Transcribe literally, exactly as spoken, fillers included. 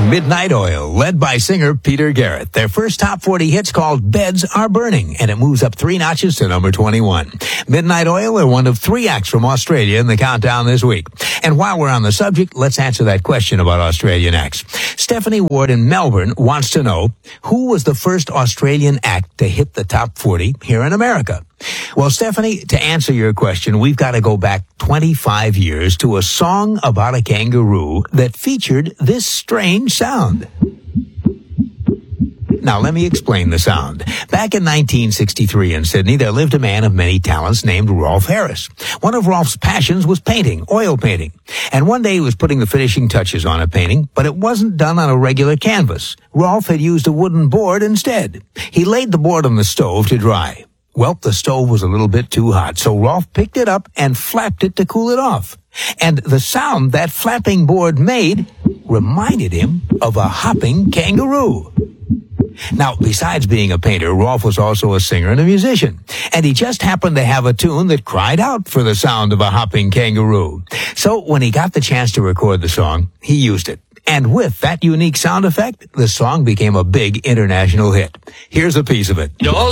Midnight Oil, led by singer Peter Garrett. Their first top forty hits called Beds Are Burning, and it moves up three notches to number twenty-one. Midnight Oil are one of three acts from Australia in the countdown this week. And while we're on the subject, let's answer that question about Australian acts. Stephanie Ward in Melbourne wants to know, who was the first Australian act to hit the top forty here in America? Well, Stephanie, to answer your question, we've got to go back twenty-five years to a song about a kangaroo that featured this strange sound. Now, let me explain the sound. Back in nineteen sixty-three in Sydney, there lived a man of many talents named Rolf Harris. One of Rolf's passions was painting, oil painting. And one day he was putting the finishing touches on a painting, but it wasn't done on a regular canvas. Rolf had used a wooden board instead. He laid the board on the stove to dry. Well, the stove was a little bit too hot, so Rolf picked it up and flapped it to cool it off. And the sound that flapping board made reminded him of a hopping kangaroo. Now, besides being a painter, Rolf was also a singer and a musician. And he just happened to have a tune that cried out for the sound of a hopping kangaroo. So when he got the chance to record the song, he used it. And with that unique sound effect, the song became a big international hit. Here's a piece of it.